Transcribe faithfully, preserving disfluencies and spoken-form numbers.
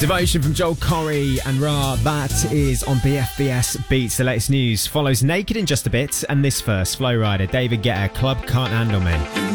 Devotion from Joel Corry and Ra. That is on B F B S Beats. The latest news follows Naked in just a bit, and this first, Flow Rider, David Guetta, Club Can't Handle Me.